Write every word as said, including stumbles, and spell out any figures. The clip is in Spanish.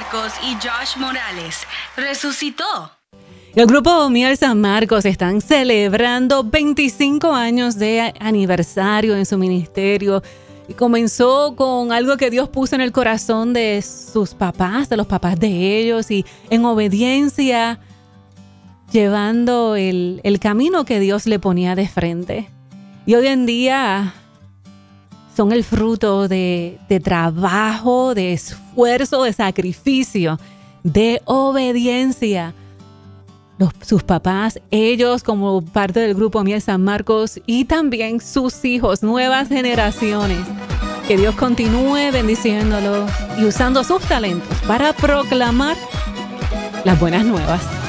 Marcos y Josh Morales resucitó. El grupo Miel San Marcos están celebrando veinticinco años de aniversario en su ministerio. Y comenzó con algo que Dios puso en el corazón de sus papás, de los papás de ellos, y en obediencia, llevando el, el camino que Dios le ponía de frente. Y hoy en día son el fruto de, de trabajo, de esfuerzo, de sacrificio, de obediencia. Los, sus papás, ellos como parte del grupo Miel San Marcos y también sus hijos, nuevas generaciones. Que Dios continúe bendiciéndolos y usando sus talentos para proclamar las buenas nuevas.